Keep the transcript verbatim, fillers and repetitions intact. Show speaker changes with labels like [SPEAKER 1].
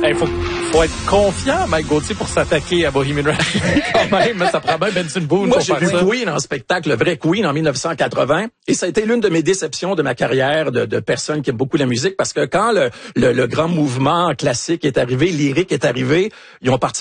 [SPEAKER 1] Il faut, faut être confiant, Mike Gauthier, pour s'attaquer à Bohemian Rhapsody. Quand même, ça prend bien Benson Boone
[SPEAKER 2] Moi,
[SPEAKER 1] pour
[SPEAKER 2] j'ai
[SPEAKER 1] faire
[SPEAKER 2] vu
[SPEAKER 1] ça.
[SPEAKER 2] Queen en spectacle, le vrai Queen, en dix-neuf cent quatre-vingts, et ça a été l'une de mes déceptions de ma carrière de, de personne qui aime beaucoup la musique, parce que quand le, le, le grand mouvement classique est arrivé, lyrique est arrivé, ils ont parti